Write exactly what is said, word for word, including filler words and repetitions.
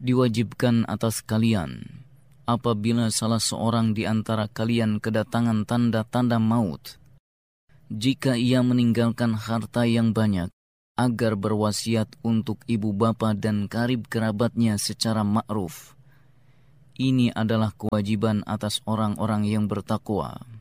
Diwajibkan atas kalian, apabila salah seorang di antara kalian kedatangan tanda-tanda maut, jika ia meninggalkan harta yang banyak, agar berwasiat untuk ibu bapa dan karib kerabatnya secara ma'ruf. Ini adalah kewajiban atas orang-orang yang bertakwa.